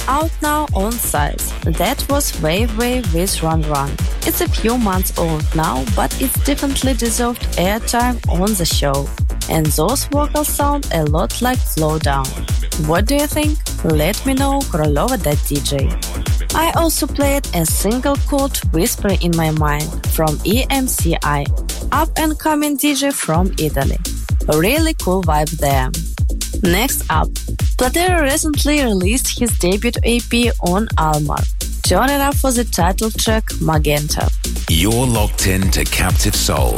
out now on Size. That was Wave Wave with Run Run. It's a few months old now, but it's definitely deserved airtime on the show. And those vocals sound a lot like Slow Down. What do you think? Let me know, Krolova.dj. I also played a single called Whisper in My Mind from EMCI, up-and-coming DJ from Italy. Really cool vibe there. Next up, Platero recently released his debut EP on Almar. Turn it up for the title track Magenta. You're locked in to Captive Soul